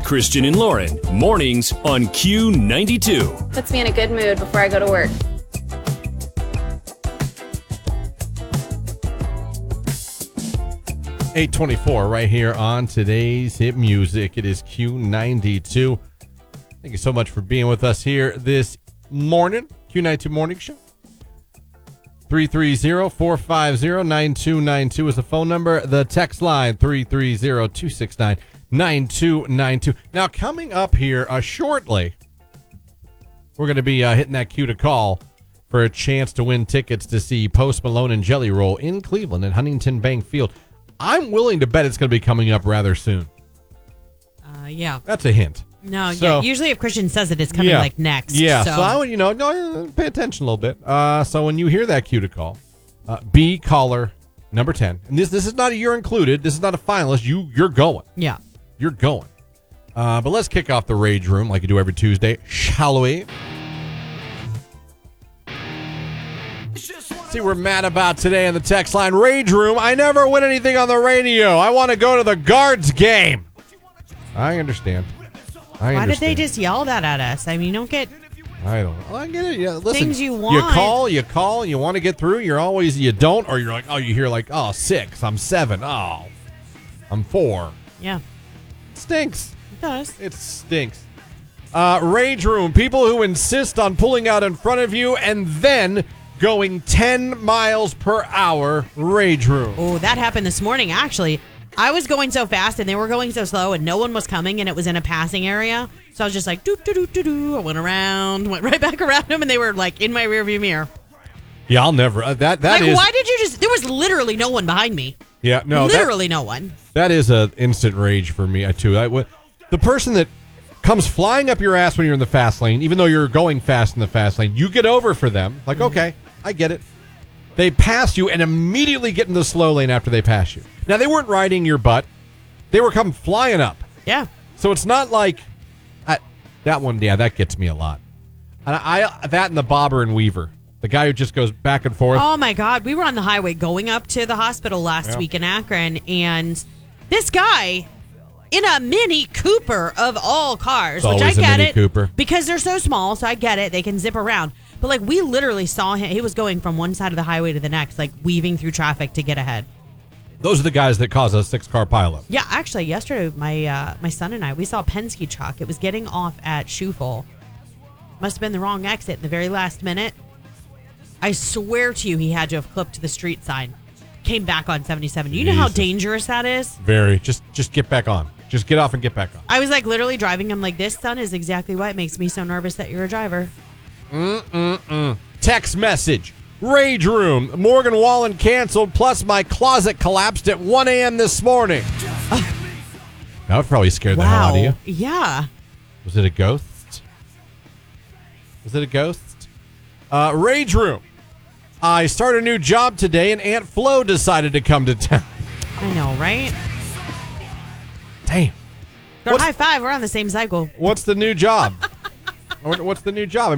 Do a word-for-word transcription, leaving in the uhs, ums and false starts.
Christian and Lauren. Mornings on Q ninety-two. Puts me in a good mood before I go to work. eight twenty-four right here on today's Hit Music. It is Q ninety-two. Thank you so much for being with us here this morning. Q ninety-two Morning Show. three three zero, four five zero, nine two nine two is the phone number. The text line, three three zero, two six nine, nine two nine two. Now, coming up here uh, shortly, we're going to be uh, hitting that cue to call for a chance to win tickets to see Post Malone and Jelly Roll in Cleveland at Huntington Bank Field. I'm willing to bet it's going to be coming up rather soon. Uh, yeah. That's a hint. No, So- yeah. Usually if Christian says it, it's coming Yeah. like next. Yeah, so, So, I would, you know, no, pay attention a little bit. Uh, so when you hear that cue to call, uh, be caller number ten. And this this is not a you're included. This is not a finalist. You, you're going. yeah. You're going. Uh, but let's kick off the Rage Room like you do every Tuesday, shall we? See, we're mad about today on the text line. Rage Room, I never win anything on the radio. I want to go to the Guards game. I understand. I Why understand. did they just yell that at us? I mean, you don't get... I don't know. I get it. Yeah, listen, Things you You want. call, you call, you want to get through. You're always, you don't, or you're like, oh, you hear like, oh, six, I'm seven, oh, I'm four. Yeah, It stinks. it does. It stinks. Uh, Rage Room, people who insist on pulling out in front of you and then going ten miles per hour. Rage Room. Oh, that happened this morning, actually. I was going so fast and they were going so slow and no one was coming and it was in a passing area. So I was just like, doo, doo, doo, doo, doo. I went around, went right back around them and they were like in my rearview mirror. Yeah, I'll never. Uh, that that Like, is. why did you just... There was literally no one behind me. Yeah, no, that- literally no one. That is a instant rage for me, uh, too. I, w- the person that comes flying up your ass when you're in the fast lane, even though you're going fast in the fast lane, you get over for them. Like, okay, I get it. They pass you and immediately get in the slow lane after they pass you. Now, they weren't riding your butt. They were coming flying up. Yeah. So it's not like... I, that one, yeah, that gets me a lot. And I, I That and the Bobber and Weaver. The guy who just goes back and forth. Oh, my God. We were on the highway going up to the hospital last Yeah. week in Akron, and this guy in a Mini Cooper of all cars, It's which I always a get Mini it Cooper. because they're so small, so I get it. They can zip around. But, like, we literally saw him. He was going from one side of the highway to the next, like, weaving through traffic to get ahead. Those are the guys that cause a six-car pileup. Yeah, actually, yesterday, my uh, my son and I, we saw a Penske truck. It was getting off at Schuylkill. Must have been the wrong exit in the very last minute. I swear to you, he had to have clipped to the street sign. Came back on seventy-seven. You know how Jesus. dangerous that is? Very. Just just get back on. Just get off and get back on. I was like literally driving him like, this, son, is exactly why it makes me so nervous that you're a driver. Mm-mm-mm. Text message. Rage Room. Morgan Wallen canceled, plus my closet collapsed at one a.m. this morning. That would probably scare the hell out of you. Yeah. Was it a ghost? Was it a ghost? Uh, Rage Room. I start a new job today, and Aunt Flo decided to come to town. I know, right? Damn. Go What's- high five. We're on the same cycle. What's the new job? What- What's the new job?